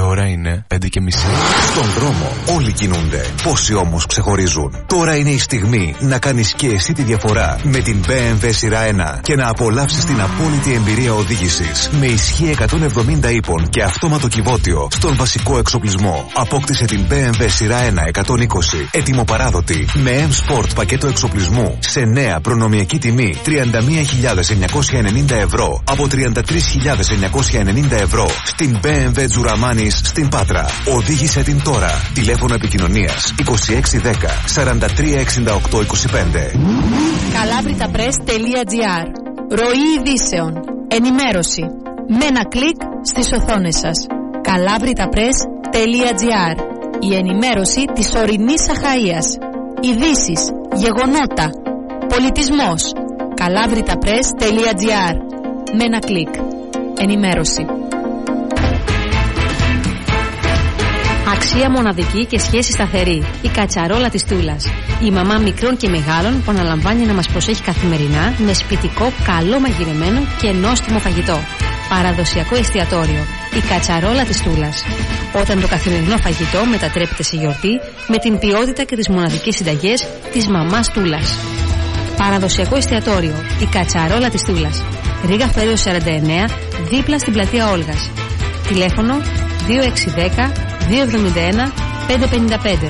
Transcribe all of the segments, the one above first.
ώρα είναι 5:30. Στον δρόμο όλοι κινούνται. Πόσοι όμως ξεχωρίζουν. Τώρα είναι η στιγμή να κάνεις και εσύ τη διαφορά με την BMW σειρά 1 και να απολαύσεις την απόλυτη εμπειρία οδήγησης. Με ισχύ 170 ύπων και αυτόματο κυβότιο στον βασικό εξοπλισμό. Απόκτησε την BMW σειρά 1 120 έτοιμο παράδοτη με M-Sport πακέτο εξοπλισμού σε νέα προνομιακή τιμή 31.990 ευρώ από 33.990 ευρώ στην BMW Τζουραμάνης στην Πάτρα. Οδήγησε την τώρα. Τηλέφωνο επικοινωνίας 2610 43 68 25. Calabritapress.gr. Ροή ειδήσεων. Ενημέρωση. Με ένα κλικ στις οθόνες σας. Calabritapress.gr. Η ενημέρωση της ορεινής Αχαΐας. Ειδήσεις, γεγονότα, πολιτισμός. Calabritapress.gr. Με ένα κλικ. Ενημέρωση. Αξία μοναδική και σχέση σταθερή. Η κατσαρόλα της Τούλας. Η μαμά μικρών και μεγάλων που αναλαμβάνει να μας προσέχει καθημερινά με σπιτικό, καλό μαγειρεμένο και νόστιμο φαγητό. Παραδοσιακό εστιατόριο. Η κατσαρόλα της Τούλας. Όταν το καθημερινό φαγητό μετατρέπεται σε γιορτή με την ποιότητα και τις μοναδικές συνταγές της μαμάς Τούλας. Παραδοσιακό εστιατόριο. Η κατσαρόλα της Τούλας. Ρήγα Φέρεως 49, δίπλα στην πλατεία Όλγας. Τηλέφωνο 2610 271 555.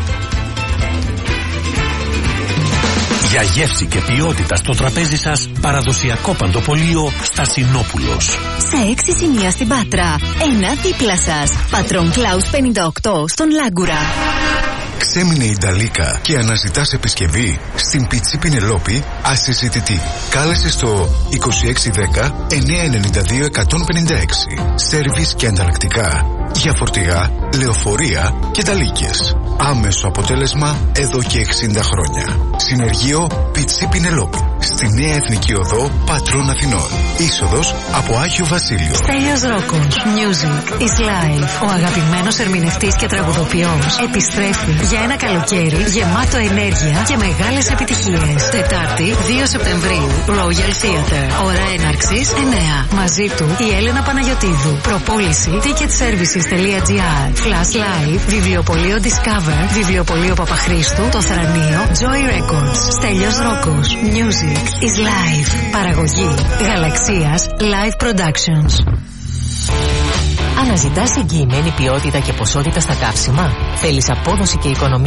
Για γεύση και ποιότητα στο τραπέζι σας, παραδοσιακό παντοπολείο Στασινόπουλος. Σε 6 σημεία στην Πάτρα, ένα δίπλα σας. Πατρών Κλάους 58 στον Λάγκουρα. Ξέμεινε η Νταλίκα και αναζητάς επισκευή? Στην Πιτσί Πινελόπη ασυζητητή. Κάλεσε στο 2610 992 156. Σέρβις και ανταλλακτικά για φορτηγά, λεωφορεία και ταλίκες. Άμεσο αποτέλεσμα εδώ και 60 χρόνια. Συνεργείο Πιτσί Πινελόπη. Στη Νέα Εθνική Οδό Πατρών Αθηνών. Είσοδος από Άγιο Βασίλειο. Στέλιος Ρόκος. Music is life. Ο αγαπημένος ερμηνευτής και τραγουδοποιός επιστρέφει για ένα καλοκαίρι γεμάτο ενέργεια και μεγάλες επιτυχίες. Τετάρτη 2 Σεπτεμβρίου. Royal Theatre. Ώρα έναρξης 9. Μαζί του η Έλενα Παναγιωτίδου. Προπόληση ticketservices.gr. Flash Live. Βιβλιοπωλείο Discover. Βιβλιοπωλείο Παπαχρήστου. Το Θρανείο. Joy Records. Στέλιος Ρόκος. Music is life. Παραγωγή Γαλαξίας Live Productions. Αναζητάς εγγυημένη ποιότητα και ποσότητα στα καύσιμα? Θέλεις απόδοση και οικονομία